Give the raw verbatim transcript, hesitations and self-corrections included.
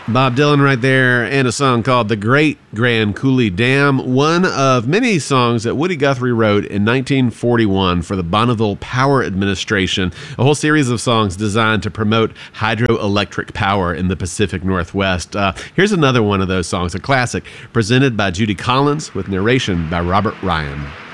Bob Dylan right there, and a song called The Great Grand Coulee Dam, one of many songs that Woody Guthrie wrote in nineteen forty-one for the Bonneville Power Administration, a whole series of songs designed to promote hydroelectric power in the Pacific Northwest. Uh, here's another one of those songs, a classic, presented by Judy Collins with narration by Robert Ryan.